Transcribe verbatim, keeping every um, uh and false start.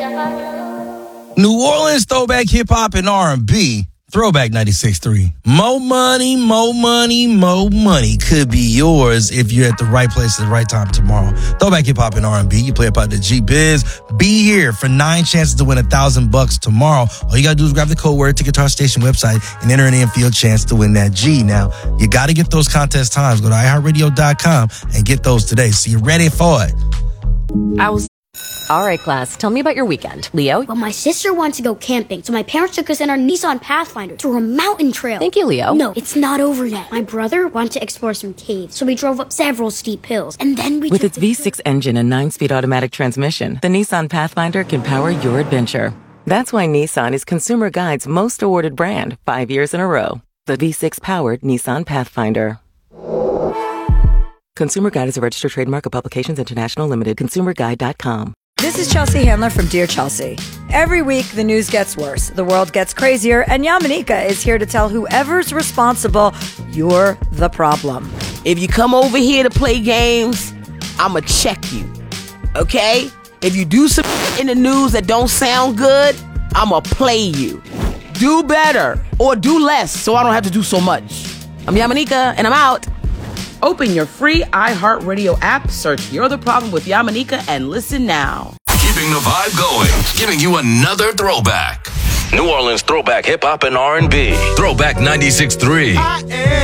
New Orleans throwback hip hop and R and B. Throwback ninety-six point three. More money, more money, more money could be yours if you're at the right place at the right time tomorrow. Throwback hip hop and R and B. You play about the G-Biz. Be here for nine chances to win a thousand bucks tomorrow. All you got to do is grab the code word, ticket to our station website, and enter an in for your chance to win that G. Now, you got to get those contest times. Go to i heart radio dot com and get those today. So you're ready for it. I was... All right, class, tell me about your weekend. Leo? Well, my sister wanted to go camping, so my parents took us in our Nissan Pathfinder to a mountain trail. Thank you, Leo. No, it's not over yet. My brother wanted to explore some caves, so we drove up several steep hills, and then we With took its the V six engine and nine-speed automatic transmission, the Nissan Pathfinder can power your adventure. That's why Nissan is Consumer Guide's most awarded brand five years in a row. The V six-powered Nissan Pathfinder. Consumer Guide is a registered trademark of Publications International Limited. consumer guide dot com. This is Chelsea Handler from Dear Chelsea. Every week, the news gets worse, the world gets crazier, and Yamanika is here to tell whoever's responsible, you're the problem. If you come over here to play games, I'ma check you, okay? If you do some in the news that don't sound good, I'ma play you. Do better, or do less, so I don't have to do so much. I'm Yamanika, and I'm out. Open your free iHeartRadio app, search You're the Problem with Yamanika, and listen now. Keeping the vibe going, giving you another throwback. New Orleans throwback hip hop and R and B. Throwback ninety-six point three.